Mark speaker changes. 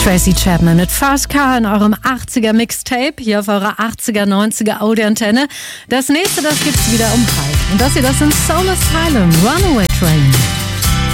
Speaker 1: Tracy Chapman mit Fast Car in eurem 80er Mixtape, hier auf eurer 80er, 90er Audioantenne. Das nächste, das gibt's wieder um halb. Und das hier, das sind Soul Asylum, Runaway Train.